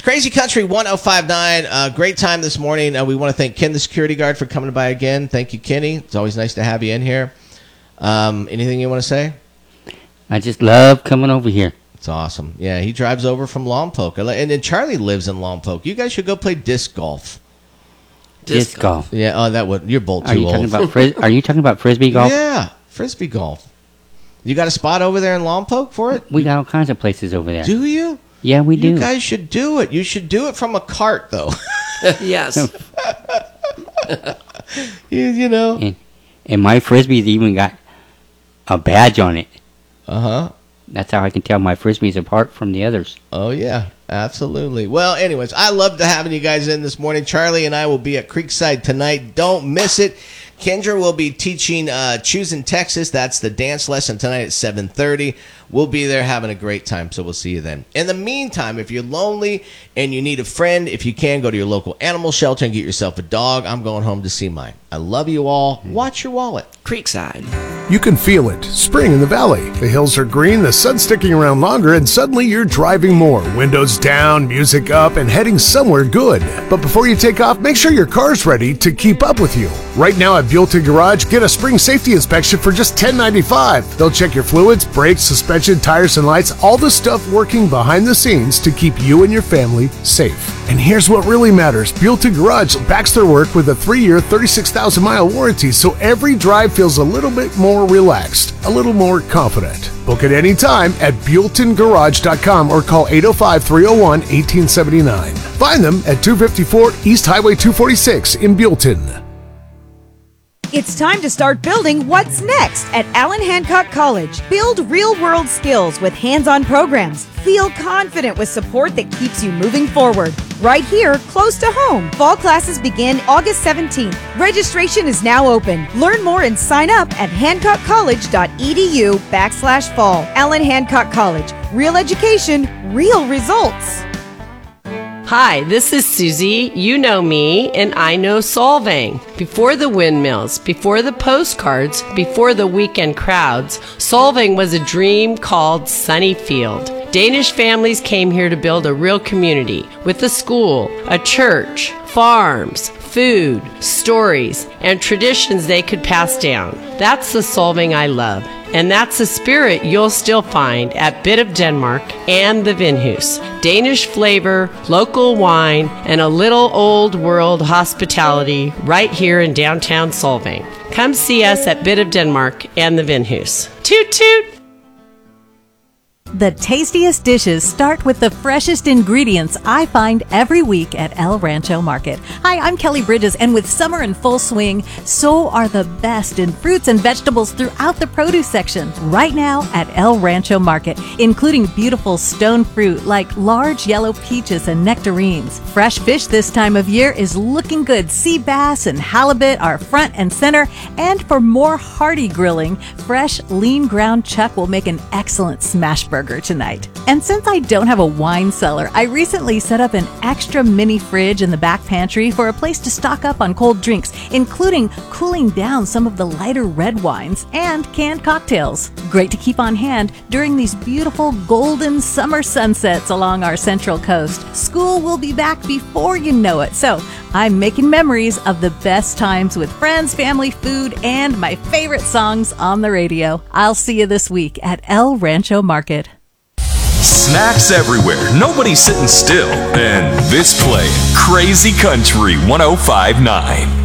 It's Crazy Country 105.9. Great time this morning. We want to thank Ken, the security guard, for coming by again. Thank you, Kenny. It's always nice to have you in here. Anything you want to say? I just love coming over here. It's awesome. Yeah, he drives over from Lompoc. And then Charlie lives in Lompoc. You guys should go play disc golf. Disc golf. Yeah, you're both too old. Are you talking about frisbee golf? Yeah, frisbee golf. You got a spot over there in Lompoc for it? We got all kinds of places over there. Do you? Yeah, we do. You guys should do it. You should do it from a cart, though. Yes. you know. And my frisbee's even got a badge on it. Uh-huh. That's how I can tell my frisbees apart from the others. Oh, yeah. Absolutely. Well, anyways, I loved having you guys in this morning. Charlie and I will be at Creekside tonight. Don't miss it. Kendra will be teaching Choosing Texas. That's the dance lesson tonight at 7:30. We'll be there having a great time, so we'll see you then. In the meantime, if you're lonely and you need a friend, if you can, go to your local animal shelter and get yourself a dog. I'm going home to see mine. I love you all. Watch your wallet. Creekside. You can feel it. Spring in the valley. The hills are green, the sun's sticking around longer, and suddenly you're driving more. Windows down, music up, and heading somewhere good. But before you take off, make sure your car's ready to keep up with you. Right now at Buellton Garage, get a spring safety inspection for just $10.95. They'll check your fluids, brakes, suspension, tires, and lights, all the stuff working behind the scenes to keep you and your family safe. And here's what really matters. Buellton Garage backs their work with a 3-year, 36,000-mile warranty, so every drive feels a little bit more relaxed, a little more confident. Book it anytime at BuelltonGarage.com or call 805-301-1879. Find them at 254 East Highway 246 in Buellton. It's time to start building what's next at Allen Hancock College. Build real-world skills with hands-on programs. Feel confident with support that keeps you moving forward. Right here, close to home. Fall classes begin August 17th. Registration is now open. Learn more and sign up at hancockcollege.edu/fall. Allen Hancock College. Real education, real results. Hi, this is Susie. You know me, and I know Solvang. Before the windmills, before the postcards, before the weekend crowds, Solvang was a dream called Sunnyfield. Danish families came here to build a real community with a school, a church, farms, food, stories, and traditions they could pass down. That's the Solvang I love. And that's the spirit you'll still find at Bit of Denmark and the Vinhus. Danish flavor, local wine, and a little old world hospitality right here in downtown Solvang. Come see us at Bit of Denmark and the Vinhus. Toot toot! The tastiest dishes start with the freshest ingredients I find every week at El Rancho Market. Hi, I'm Kelly Bridges, and with summer in full swing, so are the best in fruits and vegetables throughout the produce section right now at El Rancho Market, including beautiful stone fruit like large yellow peaches and nectarines. Fresh fish this time of year is looking good. Sea bass and halibut are front and center, and for more hearty grilling, fresh lean ground chuck will make an excellent smash burger tonight. And since I don't have a wine cellar, I recently set up an extra mini fridge in the back pantry for a place to stock up on cold drinks, including cooling down some of the lighter red wines and canned cocktails. Great to keep on hand during these beautiful golden summer sunsets along our central coast. School will be back before you know it, so I'm making memories of the best times with friends, family, food, and my favorite songs on the radio. I'll see you this week at El Rancho Market. Snacks everywhere, nobody's sitting still, and this play, Crazy Country 105.9.